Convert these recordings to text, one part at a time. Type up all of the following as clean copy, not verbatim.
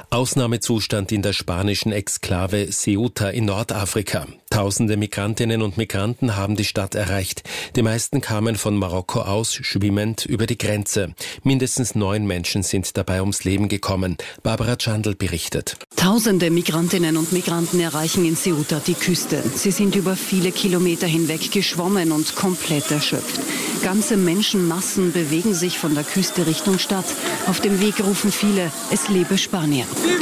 Ausnahmezustand in der spanischen Exklave Ceuta in Nordafrika. Tausende Migrantinnen und Migranten haben die Stadt erreicht. Die meisten kamen von Marokko aus, schwimmend über die Grenze. Mindestens 9 Menschen sind dabei ums Leben gekommen. Barbara Chandl berichtet. Tausende Migrantinnen und Migranten erreichen in Ceuta die Küste. Sie sind über viele Kilometer hinweg geschwommen und komplett erschöpft. Ganze Menschenmassen bewegen sich von der Küste Richtung Stadt. Auf dem Weg rufen viele, es lebe Spanien.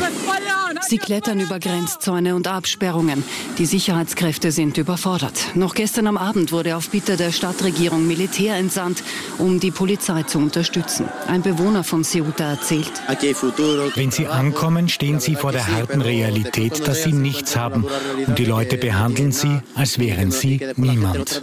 Sie klettern über Grenzzäune und Absperrungen. Die Sicherheitskräfte sind überfordert. Noch gestern am Abend wurde auf Bitte der Stadtregierung Militär entsandt, um die Polizei zu unterstützen. Ein Bewohner von Ceuta erzählt: Wenn sie ankommen, stehen sie vor der harten Realität, dass sie nichts haben. Und die Leute behandeln sie, als wären sie niemand.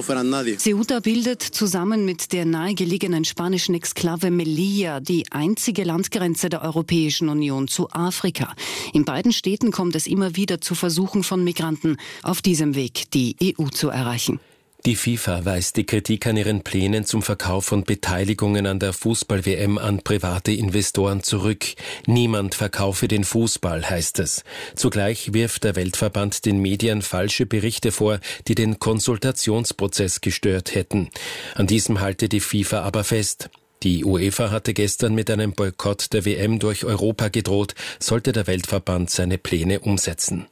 Ceuta bildet zusammen mit der nahegelegenen spanischen Exklave Melilla die einzige Landgrenze der Europäischen Union zu Afrika. In beiden Städten kommt es immer wieder zu Versuchen von Migranten, auf diesem Weg die EU zu erreichen. Die FIFA weist die Kritik an ihren Plänen zum Verkauf von Beteiligungen an der Fußball-WM an private Investoren zurück. Niemand verkaufe den Fußball, heißt es. Zugleich wirft der Weltverband den Medien falsche Berichte vor, die den Konsultationsprozess gestört hätten. An diesem halte die FIFA aber fest. Die UEFA hatte gestern mit einem Boykott der WM durch Europa gedroht, sollte der Weltverband seine Pläne umsetzen.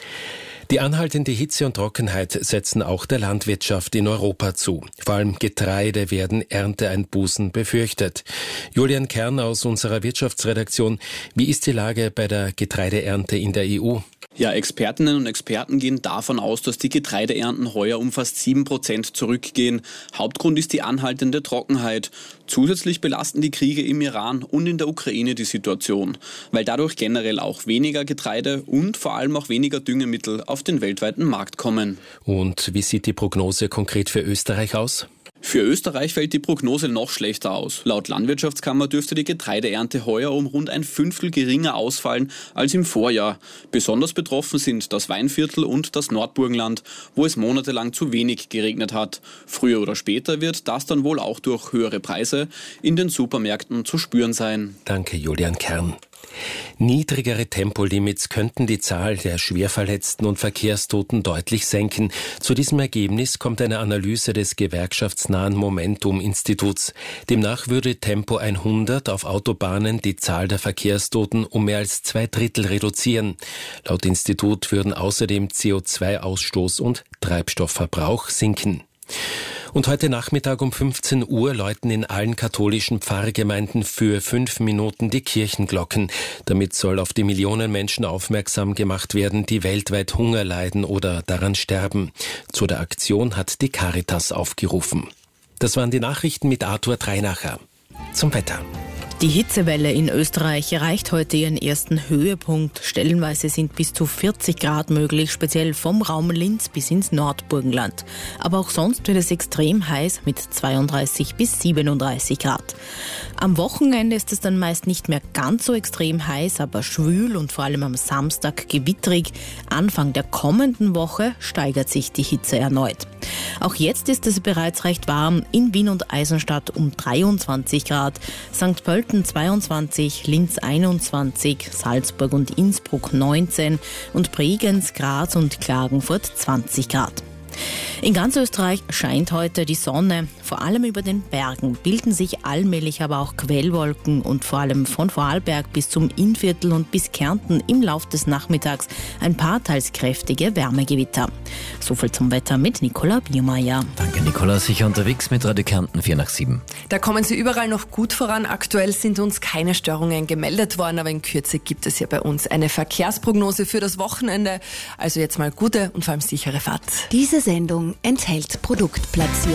Die anhaltende Hitze und Trockenheit setzen auch der Landwirtschaft in Europa zu. Vor allem Getreide werden Ernteeinbußen befürchtet. Julian Kern aus unserer Wirtschaftsredaktion. Wie ist die Lage bei der Getreideernte in der EU? Ja, Expertinnen und Experten gehen davon aus, dass die Getreideernten heuer um fast 7% zurückgehen. Hauptgrund ist die anhaltende Trockenheit. Zusätzlich belasten die Kriege im Iran und in der Ukraine die Situation, weil dadurch generell auch weniger Getreide und vor allem auch weniger Düngemittel auf den weltweiten Markt kommen. Und wie sieht die Prognose konkret für Österreich aus? Für Österreich fällt die Prognose noch schlechter aus. Laut Landwirtschaftskammer dürfte die Getreideernte heuer um rund 1/5 geringer ausfallen als im Vorjahr. Besonders betroffen sind das Weinviertel und das Nordburgenland, wo es monatelang zu wenig geregnet hat. Früher oder später wird das dann wohl auch durch höhere Preise in den Supermärkten zu spüren sein. Danke, Julian Kern. Niedrigere Tempolimits könnten die Zahl der Schwerverletzten und Verkehrstoten deutlich senken. Zu diesem Ergebnis kommt eine Analyse des gewerkschaftsnahen Momentum-Instituts. Demnach würde Tempo 100 auf Autobahnen die Zahl der Verkehrstoten um mehr als 2/3 reduzieren. Laut Institut würden außerdem CO2-Ausstoß und Treibstoffverbrauch sinken. Und heute Nachmittag um 15 Uhr läuten in allen katholischen Pfarrgemeinden für 5 Minuten die Kirchenglocken. Damit soll auf die Millionen Menschen aufmerksam gemacht werden, die weltweit Hunger leiden oder daran sterben. Zu der Aktion hat die Caritas aufgerufen. Das waren die Nachrichten mit Arthur Treinacher. Zum Wetter. Die Hitzewelle in Österreich erreicht heute ihren ersten Höhepunkt. Stellenweise sind bis zu 40 Grad möglich, speziell vom Raum Linz bis ins Nordburgenland. Aber auch sonst wird es extrem heiß mit 32 bis 37 Grad. Am Wochenende ist es dann meist nicht mehr ganz so extrem heiß, aber schwül und vor allem am Samstag gewitterig. Anfang der kommenden Woche steigert sich die Hitze erneut. Auch jetzt ist es bereits recht warm. In Wien und Eisenstadt um 23 Grad, St. Pölten 22, Linz 21, Salzburg und Innsbruck 19 und Bregenz, Graz und Klagenfurt 20 Grad. In ganz Österreich scheint heute die Sonne. Vor allem über den Bergen bilden sich allmählich aber auch Quellwolken und vor allem von Vorarlberg bis zum Innviertel und bis Kärnten im Lauf des Nachmittags ein paar teils kräftige Wärmegewitter. Soviel zum Wetter mit Nicola Biermeier. Danke, Nicola. Sicher unterwegs mit Radio Kärnten 4 nach 7. Da kommen Sie überall noch gut voran. Aktuell sind uns keine Störungen gemeldet worden, aber in Kürze gibt es ja bei uns eine Verkehrsprognose für das Wochenende. Also jetzt mal gute und vor allem sichere Fahrt. Diese Sendung enthält Produktplatzierung.